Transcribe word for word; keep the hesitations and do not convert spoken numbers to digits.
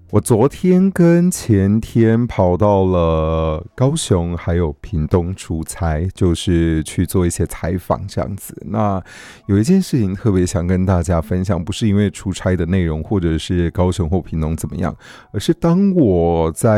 我昨天跟前天跑到了高雄还有屏东出差，就是去做一些采访这样子。那有一件事情特别想跟大家分享，不是因为出差的内容或者是高雄或屏东怎么样，而是当我在